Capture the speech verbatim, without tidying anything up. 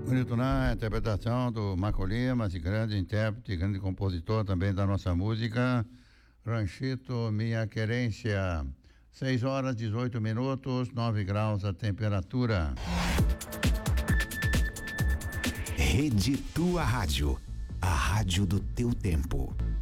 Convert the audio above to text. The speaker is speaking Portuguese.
Bonito, na interpretação do Marco Lima, esse grande intérprete, grande compositor também da nossa música, Ranchito Minha Querência. seis horas, dezoito minutos, nove graus a temperatura. Rede Tua Rádio, a rádio do teu tempo.